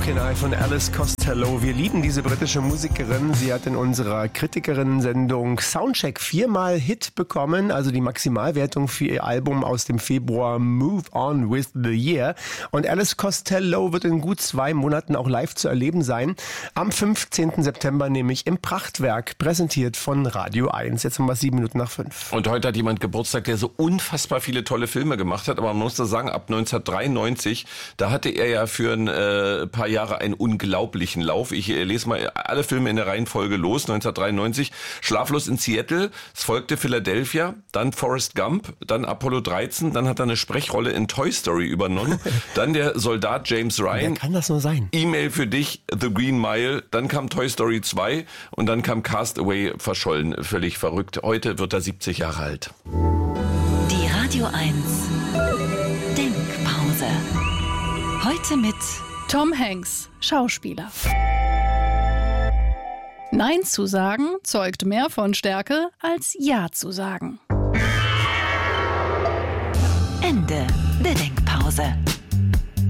Can I von Alice Costello. Wir lieben diese britische Musikerin. Sie hat in unserer Kritikerinnen-Sendung Soundcheck 4-mal Hit bekommen, also die Maximalwertung für ihr Album aus dem Februar Move On With The Year. Und Alice Costello wird in gut 2 Monaten auch live zu erleben sein. Am 15. September nämlich im Prachtwerk, präsentiert von Radio 1. Jetzt haben wir 7 Minuten nach 5. Und heute hat jemand Geburtstag, der so unfassbar viele tolle Filme gemacht hat. Aber man muss da sagen, ab 1993, da hatte er ja für ein paar Jahre einen unglaublichen Lauf. Ich lese mal alle Filme in der Reihenfolge los. 1993 Schlaflos in Seattle, es folgte Philadelphia, dann Forrest Gump, dann Apollo 13, dann hat er eine Sprechrolle in Toy Story übernommen, dann der Soldat James Ryan. Wer kann das nur sein? E-Mail für dich, The Green Mile, dann kam Toy Story 2 und dann kam Castaway, verschollen, völlig verrückt. Heute wird er 70 Jahre alt. Die Radio 1 Denkpause. Heute mit Tom Hanks, Schauspieler. Nein zu sagen zeugt mehr von Stärke als Ja zu sagen. Ende der Denkpause.